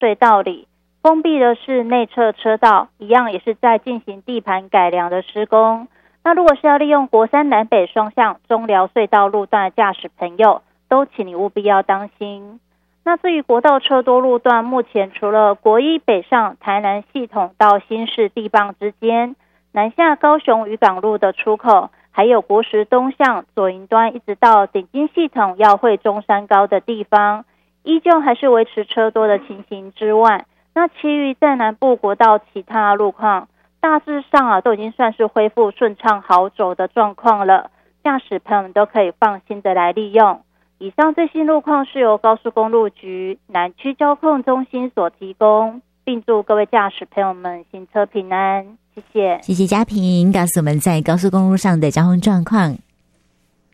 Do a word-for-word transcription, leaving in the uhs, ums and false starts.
隧道里，封闭的是内侧车道，一样也是在进行地盘改良的施工。那如果是要利用国三南北双向中寮隧道路段的驾驶朋友，都请你务必要当心。那至于国道车多路段，目前除了国一北上台南系统到新市地磅之间，南下高雄渔港路的出口，还有国十东向左营端一直到顶金系统要会中山高的地方，依旧还是维持车多的情形之外，那其余在南部国道其他路况大致上啊都已经算是恢复顺畅好走的状况了，驾驶朋友们都可以放心的来利用。以上这些路况是由高速公路局南区交控中心所提供，并祝各位驾驶朋友们行车平安，谢谢。 谢谢嘉平告诉我们在高速公路上的交通状况。